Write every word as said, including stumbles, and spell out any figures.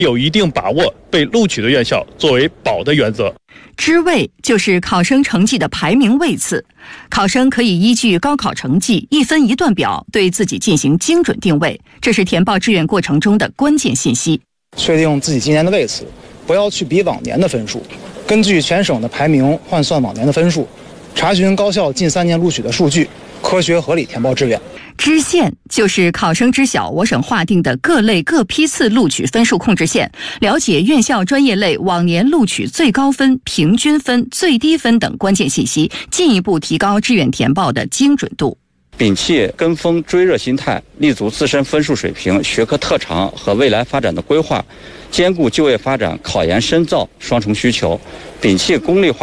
有一定把握被录取的院校作为保的原则。 支位就是考生成绩的排名位次，考生可以依据高考成绩一分一段表对自己进行精准定位，这是填报志愿过程中的关键信息。 确定自己今年的位次，不要去比往年的分数，根据全省的排名换算往年的分数，查询高校近三年录取的数据，科学合理填报志愿。 支线就是考生知晓我省划定的各类各批次录取分数控制线，了解院校专业类往年录取最高分、平均分、最低分等关键信息，进一步提高志愿填报的精准度。 摒弃跟风追热心态，立足自身分数水平、学科特长和未来发展的规划，兼顾就业发展、考研深造双重需求，摒弃功利化